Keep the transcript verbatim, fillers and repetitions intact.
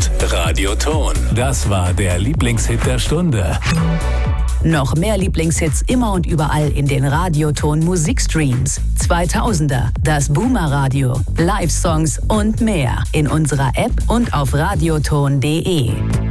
und Radioton. Das war der Lieblingshit der Stunde. Noch mehr Lieblingshits immer und überall in den Radioton Musikstreams. zweitausender, das Boomer Radio, Live-Songs und mehr in unserer App und auf radioton punkt de.